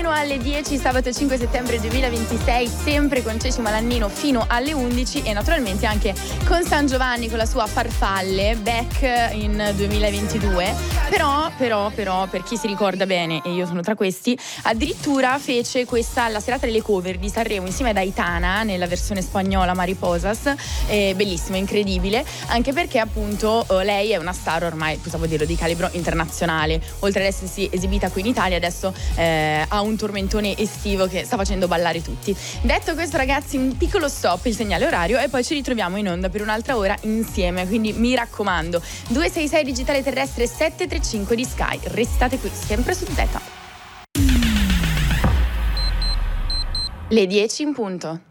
fino alle 10, sabato 5 settembre 2026, sempre con Ceci Malannino fino alle 11 e naturalmente anche con San Giovanni con la sua Farfalle, back in 2022. Però, per chi si ricorda bene, e io sono tra questi, addirittura fece questa la serata delle cover di Sanremo insieme ad Aitana nella versione spagnola Mariposas, bellissima, incredibile, anche perché appunto lei è una star ormai, possiamo dirlo, di calibro internazionale. Oltre ad essersi esibita qui in Italia, adesso ha un tormentone estivo che sta facendo ballare tutti. Detto questo, ragazzi, un piccolo stop, il segnale orario, e poi ci ritroviamo in onda per un'altra ora insieme, quindi mi raccomando, 266 digitale terrestre 735 di Sky, restate qui sempre su Z. Le 10 in punto.